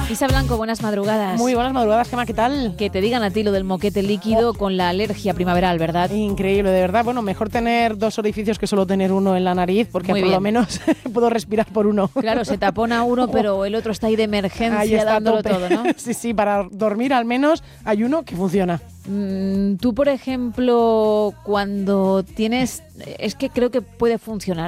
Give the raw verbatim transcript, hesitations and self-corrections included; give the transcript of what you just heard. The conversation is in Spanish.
Isa Blanco, buenas madrugadas. Muy buenas madrugadas, Gemma, ¿qué tal? Que te digan a ti lo del moquete líquido oh. con la alergia primaveral, ¿verdad? Increíble, de verdad. Bueno, mejor tener dos orificios que solo tener uno en la nariz, porque Muy por bien. lo menos puedo respirar por uno. Claro, se tapona uno, pero el otro está ahí de emergencia ahí está dándolo tope. todo, ¿no? Sí, sí, para dormir al menos hay uno que funciona. Mm, tú, por ejemplo, cuando tienes... Es que creo que puede funcionar.